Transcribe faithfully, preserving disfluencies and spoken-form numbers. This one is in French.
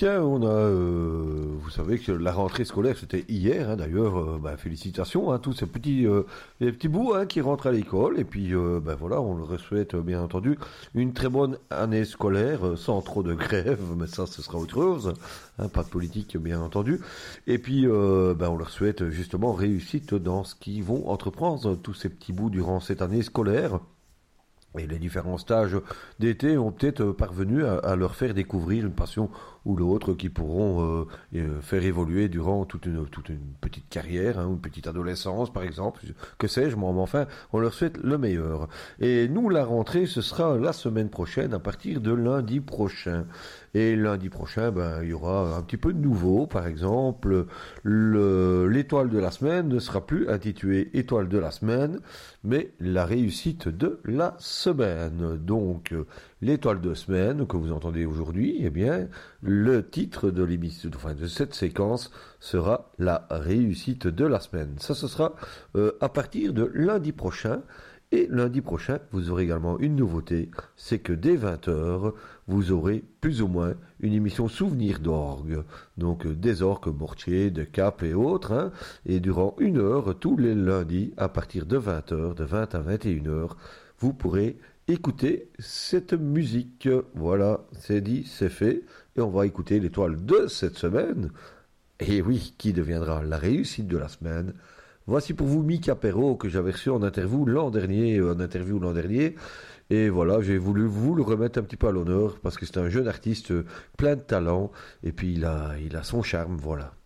Tiens, on a, euh, vous savez que la rentrée scolaire c'était hier, hein, d'ailleurs, euh, bah, félicitations à hein, tous ces petits, euh, les petits bouts hein, qui rentrent à l'école, et puis euh, bah, voilà, on leur souhaite bien entendu une très bonne année scolaire, euh, sans trop de grève, mais ça ce sera autre chose, hein, pas de politique bien entendu, et puis euh, bah, on leur souhaite justement réussite dans ce qu'ils vont entreprendre, tous ces petits bouts durant cette année scolaire. Et les différents stages d'été ont peut-être parvenu à, à leur faire découvrir une passion ou l'autre qui pourront euh, faire évoluer durant toute une, toute une petite carrière, hein, une petite adolescence par exemple, que sais-je, mais enfin, on leur souhaite le meilleur. Et nous, la rentrée, ce sera la semaine prochaine, à partir de lundi prochain. Et lundi prochain, ben, il y aura un petit peu de nouveau, par exemple, le, l'étoile de la semaine ne sera plus intitulée étoile de la semaine, mais la réussite de la semaine. Donc, l'étoile de semaine que vous entendez aujourd'hui, eh bien, le titre de l'émission, enfin, de cette séquence sera la réussite de la semaine. Ça, ce sera euh, à partir de lundi prochain. Et lundi prochain, vous aurez également une nouveauté, c'est que dès vingt heures, vous aurez plus ou moins une émission Souvenir d'orgue. Donc des orgues mortiers, de cap et autres. Hein, et durant une heure, tous les lundis, à partir de vingt heures, de vingt à vingt et une heures, vous pourrez écouter cette musique. Voilà, c'est dit, c'est fait. Et on va écouter l'étoile de cette semaine. Et oui, qui deviendra la réussite de la semaine. Voici pour vous Mika Perrault que j'avais reçu en interview l'an dernier, en interview l'an dernier. Et voilà, j'ai voulu vous le remettre un petit peu à l'honneur parce que c'est un jeune artiste plein de talent et puis il a, il a son charme, voilà.